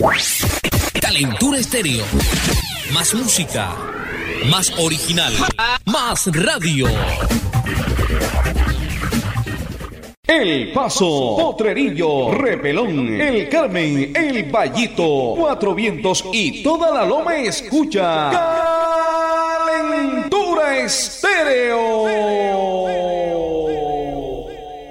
Calentura Estéreo. Más música, más original, más radio. El Paso, Potrerillo, Repelón, El Carmen, El Vallito, Cuatro Vientos y toda la Loma escucha Calentura Estéreo.